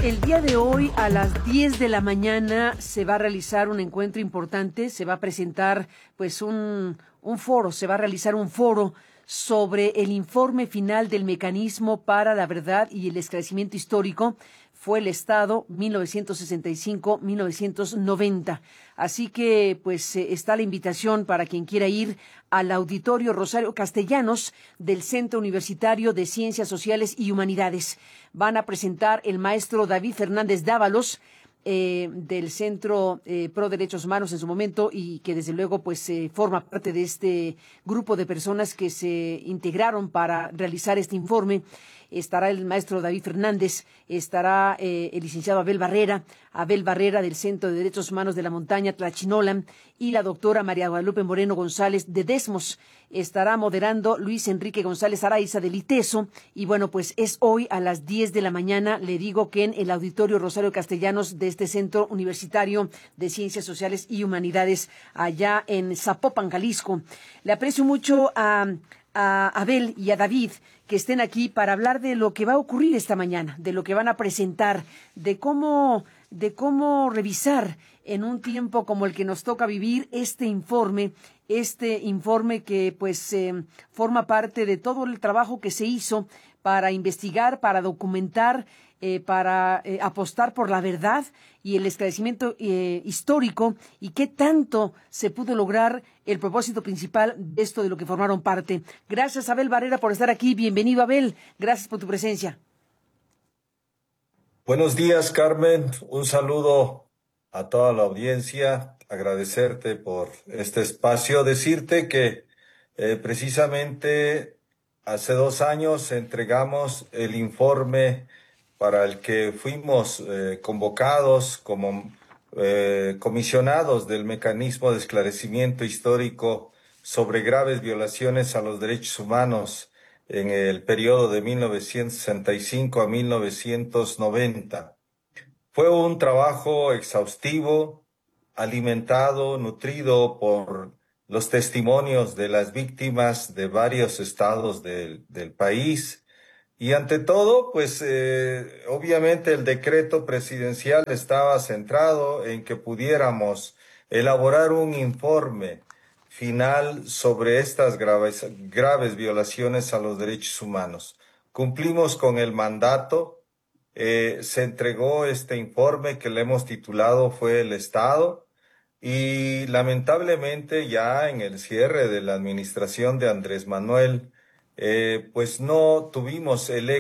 El día de hoy a las 10 de la mañana se va a realizar un encuentro importante, se va a presentar pues un foro, se va a realizar un foro sobre el informe final del Mecanismo para la Verdad y el Esclarecimiento Histórico. Fue el Estado 1965-1990. Así que pues está la invitación para quien quiera ir al Auditorio Rosario Castellanos del Centro Universitario de Ciencias Sociales y Humanidades. Van a presentar el maestro David Fernández Dávalos, del Centro Pro Derechos Humanos en su momento, y que desde luego pues forma parte de este grupo de personas que se integraron para realizar este informe. Estará el maestro David Fernández, estará el licenciado Abel Barrera del Centro de Derechos Humanos de la Montaña Tlachinolan, y la doctora María Guadalupe Moreno González de Desmos. Estará moderando Luis Enrique González Araiza del ITESO, y bueno, pues es hoy a las 10 de la mañana, le digo que en el Auditorio Rosario Castellanos de este Centro Universitario de Ciencias Sociales y Humanidades, allá en Zapopan, Jalisco. Le aprecio mucho a Abel y a David que estén aquí para hablar de lo que va a ocurrir esta mañana, de lo que van a presentar, de cómo revisar en un tiempo como el que nos toca vivir este informe que pues forma parte de todo el trabajo que se hizo para investigar, para documentar, para apostar por la verdad y el esclarecimiento histórico, y qué tanto se pudo lograr el propósito principal de esto de lo que formaron parte. Gracias, Abel Barrera, por estar aquí. Bienvenido, Abel. Gracias por tu presencia. Buenos días, Carmen. Un saludo a toda la audiencia. Agradecerte por este espacio. Decirte que precisamente hace 2 años entregamos el informe para el que fuimos convocados como comisionados del Mecanismo de Esclarecimiento Histórico sobre graves violaciones a los derechos humanos en el periodo de 1965 a 1990. Fue un trabajo exhaustivo, alimentado, nutrido por los testimonios de las víctimas de varios estados del país. Y ante todo, pues obviamente el decreto presidencial estaba centrado en que pudiéramos elaborar un informe final sobre estas graves violaciones a los derechos humanos. Cumplimos con el mandato. Se entregó este informe que le hemos titulado Fue el Estado, y lamentablemente ya en el cierre de la administración de Andrés Manuel, pues no tuvimos el